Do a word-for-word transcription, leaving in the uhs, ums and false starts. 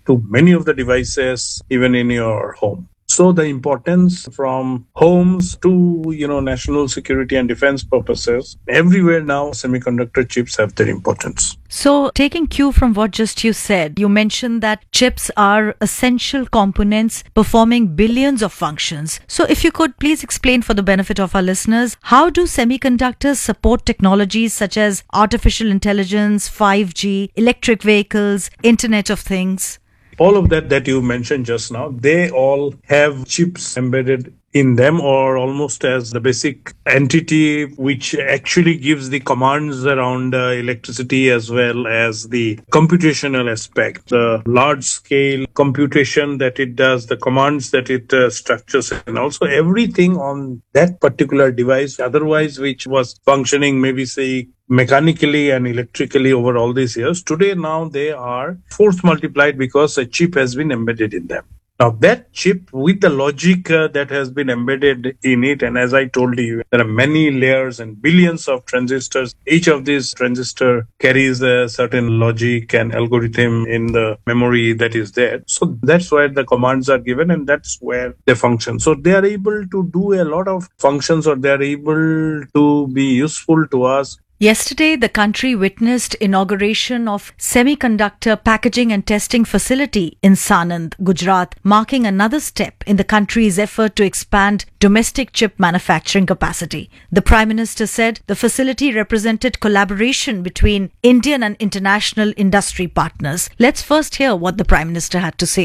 to many of the devices, even in your home. So the importance from homes to, you know, national security and defense purposes, everywhere now semiconductor chips have their importance. So, taking cue from what just you said, you mentioned that chips are essential components performing billions of functions. So, if you could please explain for the benefit of our listeners, how do semiconductors support technologies such as artificial intelligence, five G, electric vehicles, Internet of Things? All of that that you mentioned just now, they all have chips embedded in them, or almost as the basic entity which actually gives the commands around uh, electricity as well as the computational aspect, the large scale computation that it does, the commands that it uh, structures, and also everything on that particular device, otherwise which was functioning maybe say mechanically and electrically over all these years. Today now they are force multiplied because a chip has been embedded in them. Now that chip with the logic uh, that has been embedded in it, and as I told you, there are many layers and billions of transistors. Each of these transistor carries a certain logic and algorithm in the memory that is there. So that's where the commands are given and that's where they function. So they are able to do a lot of functions, or they are able to be useful to us. Yesterday, the country witnessed inauguration of semiconductor packaging and testing facility in Sanand, Gujarat, marking another step in the country's effort to expand domestic chip manufacturing capacity. The Prime Minister said the facility represented collaboration between Indian and international industry partners. Let's first hear what the Prime Minister had to say.